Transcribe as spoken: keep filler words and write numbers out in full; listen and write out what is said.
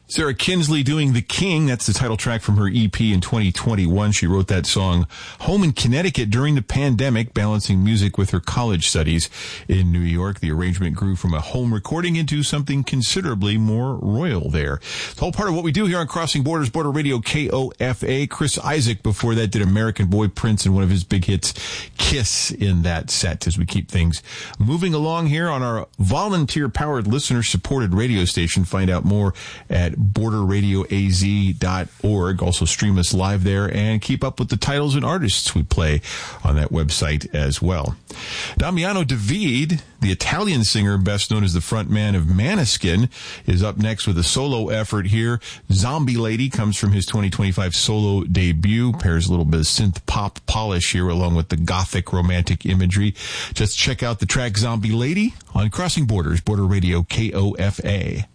Sarah Kinsley doing The King. That's the title track from her E P in twenty twenty-one. She wrote that song home in Connecticut during the pandemic, balancing music with her college studies in New York. The arrangement grew from a home recording into something considerably more royal there. It's all part of what we do here on Crossing Borders, Border Radio K O F A. Chris Isaak before that did American Boy Prince and one of his big hits, Kiss, in that set, as we keep things moving along here on our volunteer-powered, listener-supported radio station. Find out more at border radio a z dot org. Also stream us live there and keep up with the titles and artists we play on that website as well. Damiano David, the Italian singer best known as the frontman of Maneskin, is up next with a solo effort here. Zombie Lady comes from his twenty twenty-five solo debut, pairs a little bit of synth pop polish here along with the gothic romantic imagery. Just check out the track Zombie Lady on Crossing Borders, Border Radio K O F A.